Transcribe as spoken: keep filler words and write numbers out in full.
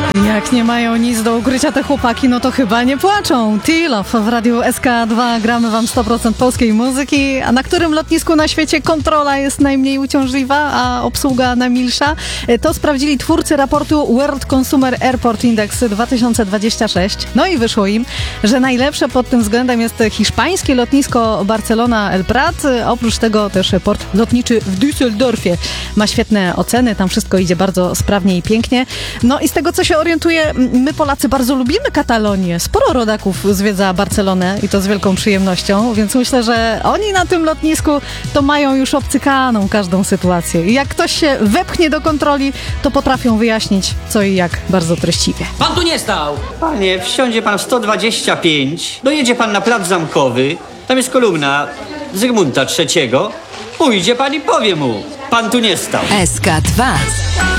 Jak nie mają nic do ukrycia te chłopaki, no to chyba nie płaczą. Tilof w radiu S K dwa gramy wam sto procent polskiej muzyki. A na którym lotnisku na świecie kontrola jest najmniej uciążliwa, a obsługa najmilsza? To sprawdzili twórcy raportu World Consumer Airport Index dwa tysiące dwadzieścia sześć. No i wyszło im, że najlepsze pod tym względem jest hiszpańskie lotnisko Barcelona El Prat. Oprócz tego też port lotniczy w Düsseldorfie ma świetne oceny. Tam wszystko idzie bardzo sprawnie i pięknie. No i z tego, co się orientuję, my Polacy bardzo lubimy Katalonię. Sporo rodaków zwiedza Barcelonę i to z wielką przyjemnością, więc myślę, że oni na tym lotnisku to mają już obcykaną każdą sytuację. I jak ktoś się wepchnie do kontroli, to potrafią wyjaśnić co i jak bardzo treściwie. Pan tu nie stał! Panie, wsiądzie pan w sto dwadzieścia pięć, dojedzie pan na plac Zamkowy, tam jest kolumna Zygmunta trzeciego, pójdzie pan i powie mu, pan tu nie stał. S K dwa.